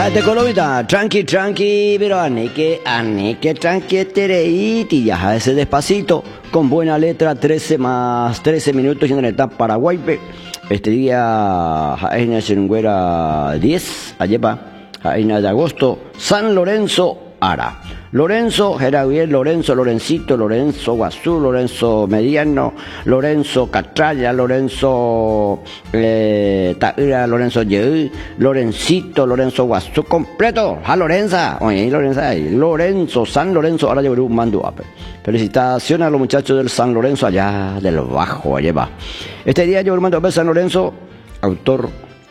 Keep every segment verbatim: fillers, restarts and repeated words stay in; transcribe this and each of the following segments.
Te colomita, tranqui, tranqui, pero anique, anique, tranqui, tereiti, ya ese despacito, con buena letra, trece más trece minutos y en el etapa Paraguay. Este día, Jaina Chirungüera diez, ayepa, Jaina de agosto, San Lorenzo, Ara. Lorenzo, Gerardo, Lorenzo, Lorencito, Lorenzo Guazú, Lorenzo Mediano, Lorenzo Catralla, Lorenzo eh, Taira, Lorenzo Yeú, Lorencito, Lorenzo Guazú, completo, a Lorenza, oye, Lorenza, Lorenzo, San Lorenzo, ahora llevaré un mando ape. Felicitaciones a los muchachos del San Lorenzo allá del Bajo, allá va. Este día llevaré un mando ape San Lorenzo, autor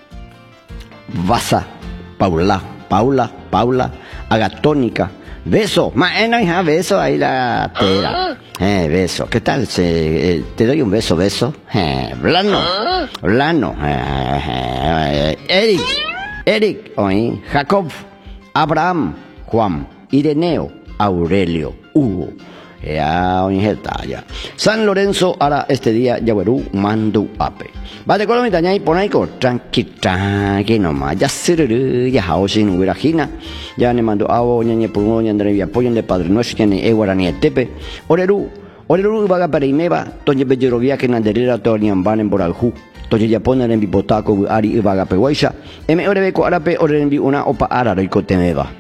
Baza, Paula, Paula, Paula, Agatónica. Beso, maena hija, beso, ahí la tela. Eh, beso, ¿qué tal? Se, eh, te doy un beso, beso. Eh, Blano, Blano. Eh, eh, Eric, Eric, oí, Jacob, Abraham, Juan, Ireneo, Aurelio, Hugo. Ya, oñeta, ya. San Lorenzo, ahora este día, Yaguerú, Mandu, Ape. Vale, con la mitad, y ponaico, tranqui, tranqui, nomás. Ya se ya haosin, huirajina. Ya ne mando avo, ñañe pulmón, ñandre, y apoyen de Padre Nuestro, ñañe, eguarani, etepe. Oreru, oreru, vaga para imeba, toñe bellerovia, que nanderera, toñan van en Boraljú. Toñe ya ponen en bibotaco, ari, y vaga peguaisha. Eme orebeco, arape, orenbi, una opa, ara, y cotemeba.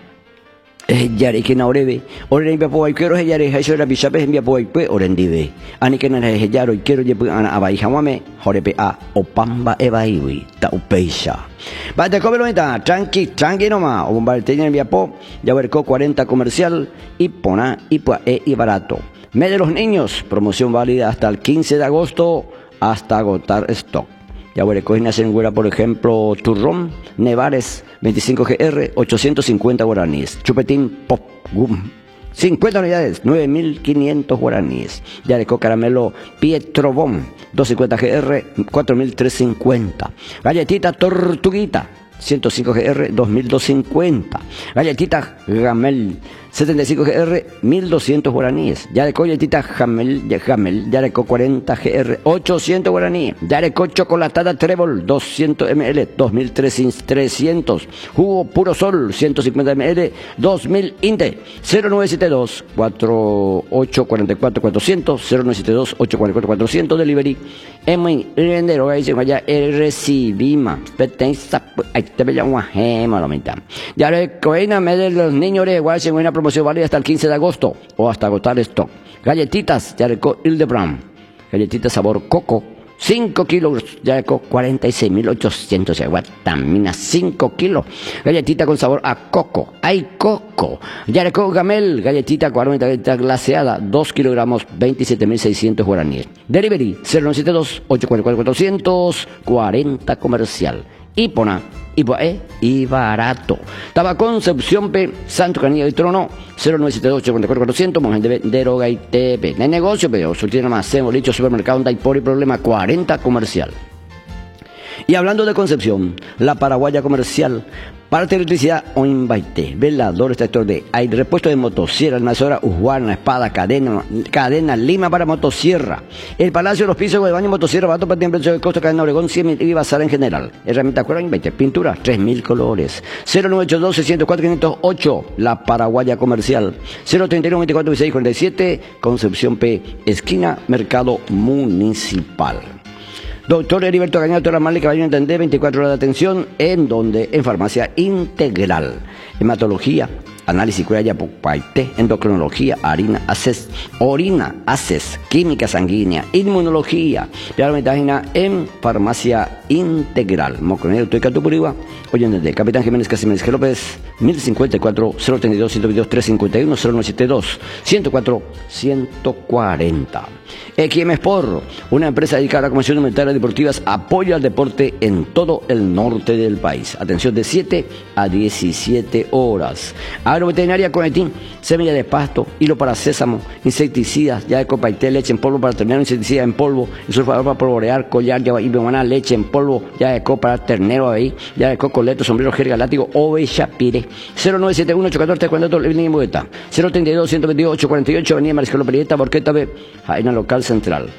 Yare que na orebe, oren via po quiero yare hayo la bishape via po pe orendive. Ani que na yaro quiero je ana abai hamame, horepe a opamba ebaiwi, ta upeisha. Va te cobro meta, tranqui, tranqui nomás, o bombar tener via po, ya verco cuarenta comercial y pona y pa e y barato. Mes de los niños, promoción válida hasta el quince de agosto hasta agotar stock. Ya veré coginas en Güera, por ejemplo, turrón, Nevares, veinticinco G R, ochocientos cincuenta guaraníes. Chupetín Pop Gum, cincuenta unidades, nueve mil quinientos guaraníes. Ya de caramelo Pietrobón, doscientos cincuenta G R, cuatro mil trescientos cincuenta. Galletita Tortuguita, ciento cinco G R, dos mil doscientos cincuenta. Galletita Gamel, setenta y cinco G R, mil doscientos guaraníes. Ya de galletita Jamel, Jamel, ya de cuarenta G R, ochocientos guaraníes. Ya de chocolatada Trébol, doscientos mililitros, dos mil trescientos. Jugo Puro Sol, ciento cincuenta mililitros, dos mil Inte. cero nueve siete dos, cuatro ocho cuatro cuatro, cuatrocientos, cero nueve siete dos, ocho cuatro cuatro, cuatrocientos, delivery. En rendero, ahí se vaya, recibima. Petensa, ahí te veía una gema, la mitad. Ya de coina, me de los niños de igual se una promoción válida hasta el quince de agosto o hasta agotar stock. Galletitas, ya de Hildebrand. Galletitas sabor coco, cinco kilos, ya de cuarenta y seis mil ochocientos. Ya guatamina, cinco kilos. Galletita con sabor a coco. ¡Ay, coco! Ya de Gamel, galletita cuarenta, galletita glaseada, dos kilogramos, veintisiete mil seiscientos guaraníes. Delivery, cero nueve siete dos, ocho cuatro cuatro, cuatrocientos cuarenta comercial. Ipona, Ipoe y barato. Taba Concepción P, Santo Canillo y Trono, cero nueve siete dos, ocho cuatro cuatro, cuatrocientos, Monjen de Deroga y T P. No hay negocio, pero surtiendo más, hacemos dicho supermercado, no hay por y problema, cuarenta comercial. Y hablando de Concepción, la Paraguaya comercial, parte de electricidad o invite, velador, extractor de aire, repuesto de motosierra, almazora, ujuana, espada, cadena, cadena, lima para motosierra. El Palacio de los Pisos de Baño, motosierra, barato para tiempo de costo, cadena Obregón, cien mil y bazar en general. Herramienta cuerda, invite, pintura, tres mil colores. cero nueve ocho dos, seiscientos cuatro, quinientos ocho, la Paraguaya comercial. cero treinta y uno, veinticuatro, veintiséis, cuarenta y siete, Concepción P, esquina, Mercado Municipal. Doctor Heriberto Gañato Ramal, Caballero Entender, veinticuatro horas de atención, en donde, en farmacia integral, hematología, análisis cuella, paite, endocrinología, harina, aces, orina, aces, química sanguínea, inmunología, página en farmacia integral. Moconero, Tuica, Tupuriwa, oye, desde Capitán Jiménez Casimires G. López, mil cincuenta y cuatro, cero treinta y dos, ciento veintidós, trescientos cincuenta y uno, cero nueve siete dos, ciento cuatro, ciento cuarenta. X M Sport, una empresa dedicada a la comercialización de monetarias deportivas, apoya al deporte en todo el norte del país. Atención de siete a diecisiete horas. Agroveterinaria Conetín, semilla de pasto, hilo para sésamo, insecticidas, ya de copaité, leche en polvo para ternero, insecticida en polvo, sulfador para polvorear, collar, ya y biomaná, leche en polvo, ya de copa para ternero ahí, ya de cocoleto, sombrero, jerga, látigo, oveja, pire. cero nueve siete uno, ocho uno cuatro, tres cuatro cuatro, línea Boeta. cero treinta y dos, ciento veintiocho, cuarenta y ocho, avenida Mariscal Perieta, Borqueta B, Jaina Local Central.